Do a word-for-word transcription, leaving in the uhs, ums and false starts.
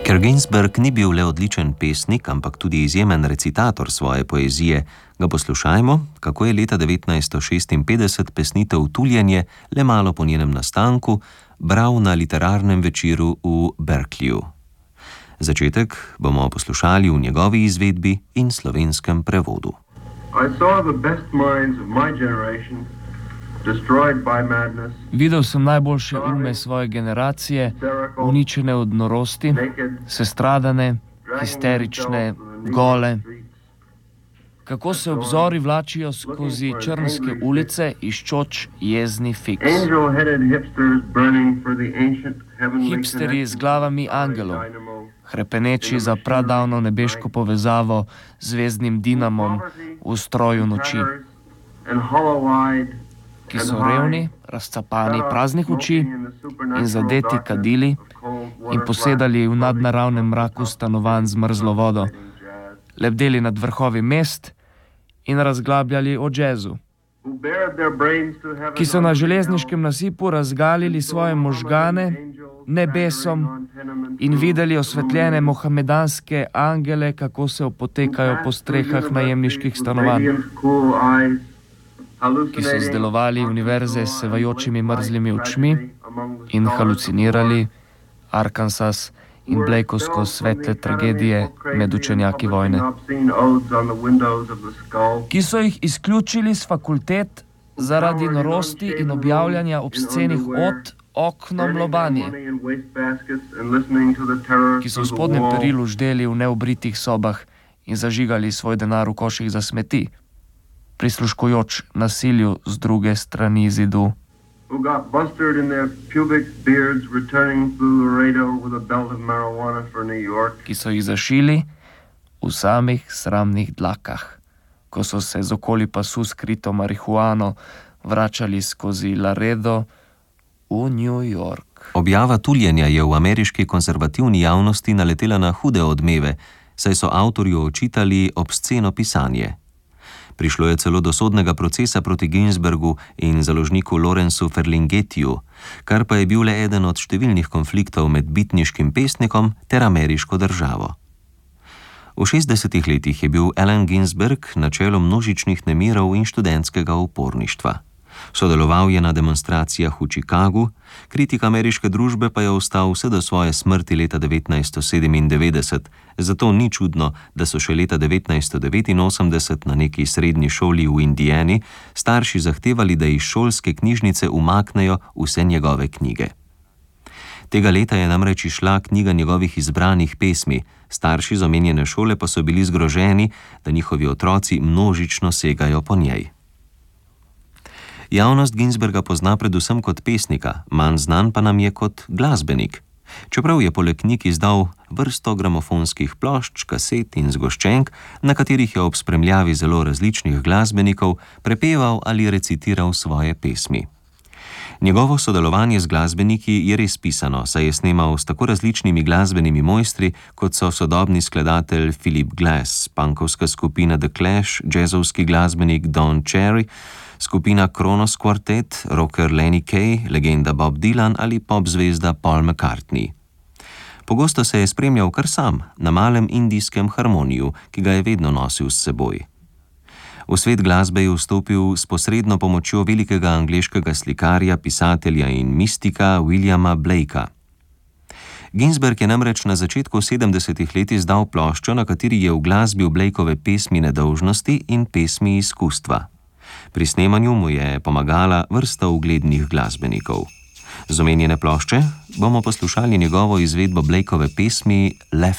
Ker Ginsberg ni bil le odličen pesnik, ampak tudi izjemen recitator svoje poezije, ga poslušajmo, kako je leta devetnajststo šestinpetdeset pesnitev Tuljenje, le malo po njenem nastanku, bral na literarnem večeru v Berkeleyju. Začetek bomo poslušali v njegovi izvedbi in slovenskem prevodu. Videl sem najboljše ume svoje generacije, uničene od norosti, sestradane, histerične, gole. Kako se obzori vlačijo skozi črnske ulice, iščoč jezni fiks. Hipsterji z glavami angelov, hrepeneči za pradavno nebeško povezavo z zvezdnim dinamom v stroju noči, ki so revni, razcapani, praznih oči in zadeti kadili in posedali v nadnaravnem mraku stanovanj z mrzlo vodo, lebdeli nad vrhovi mest in razglabljali o džezu, ki so na železniškem nasipu razgalili svoje možgane nebesom in videli osvetljene mohamedanske angele, kako se opotekajo po strehah najemniških stanovanj, ki so zdelovali univerze s sevajočimi mrzlimi očmi in halucinirali Arkansas in Blejkovsko svetle tragedije med učenjaki vojne, ki so jih izključili z fakultet zaradi norosti in objavljanja obscenih od oknom lobanje, ki so v spodnjem perilu ždeli v neobritih sobah in zažigali svoj denar v koših za smeti, prisluškujoč nasilju z druge strani zidu, ki so jih zašili v samih sramnih dlakah, ko so se z okoli pasu skrito marihuano vračali skozi Laredo v New York. Objava Tuljenja je v ameriški konzervativni javnosti naletela na hude odmeve, saj so avtorju očitali obsceno pisanje. Prišlo je celo do sodnega procesa proti Ginsbergu in založniku Lawrencu Ferlinghettiju, kar pa je bil le eden od številnih konfliktov med bitniškim pesnikom ter ameriško državo. V šestdesetih letih je bil Allen Ginsberg na čelu množičnih nemirov in študentskega uporništva. Sodeloval je na demonstracijah v Chicagu, kritik ameriške družbe pa je ostal vse do svoje smrti leta devetnajststo sedemindevetdeset, zato ni čudno, da so še leta devetnajststo devetinosemdeset na neki srednji šoli v Indiani starši zahtevali, da iz šolske knjižnice umaknejo vse njegove knjige. Tega leta je namreč izšla knjiga njegovih izbranih pesmi, starši z omenjene šole pa so bili zgroženi, da njihovi otroci množično segajo po njej. Javnost Ginsberga pozna predvsem kot pesnika, manj znan pa nam je kot glasbenik. Čeprav je poleg knjig izdal vrsto gramofonskih plošč, kaset in zgoščenk, na katerih je ob spremljavi zelo različnih glasbenikov prepeval ali recitiral svoje pesmi. Njegovo sodelovanje z glasbeniki je res pisano, saj je snemal s tako različnimi glasbenimi mojstri, kot so sodobni skladatelj Philip Glass, punkovska skupina The Clash, jazzovski glasbenik Don Cherry, skupina Kronos Quartet, rocker Lenny Kaye, legenda Bob Dylan ali pop zvezda Paul McCartney. Pogosto se je spremljal kar sam, na malem indijskem harmoniju, ki ga je vedno nosil s seboj. V svet glasbe je vstopil s posredno pomočjo velikega angleškega slikarja, pisatelja in mistika Williama Blakea. Ginsberg je namreč na začetku sedemdesetih let izdal ploščo, na kateri je uglasbil Blakeove pesmi nedolžnosti in pesmi izkustva. Pri snemanju mu je pomagala vrsta uglednih glasbenikov. Z omenjene plošče bomo poslušali njegovo izvedbo Blakeove pesmi Left